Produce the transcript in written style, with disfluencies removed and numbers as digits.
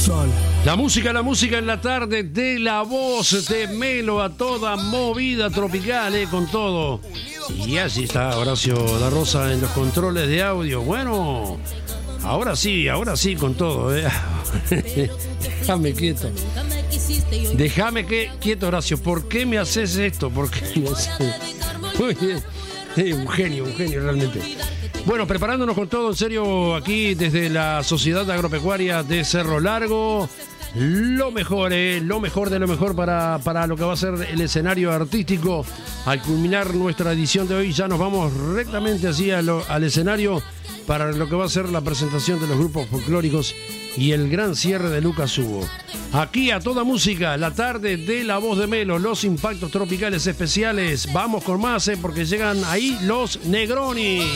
La música en la tarde de La Voz de Melo a toda movida tropical, con todo. Y así está Horacio Da Rosa en los controles de audio. Bueno, ahora sí, con todo. Déjame quieto. Quieto, Horacio. ¿Por qué me haces esto? ¿Por qué me haces? Muy bien. Un genio realmente. Bueno, preparándonos con todo, en serio, aquí desde la Sociedad Agropecuaria de Cerro Largo. Lo mejor de lo mejor para lo que va a ser el escenario artístico. Al culminar nuestra edición de hoy, ya nos vamos rectamente así al escenario para lo que va a ser la presentación de los grupos folclóricos y el gran cierre de Lucas Hugo. Aquí a toda música, la tarde de La Voz de Melo, los impactos tropicales especiales. Vamos con más, porque llegan ahí los Negroni.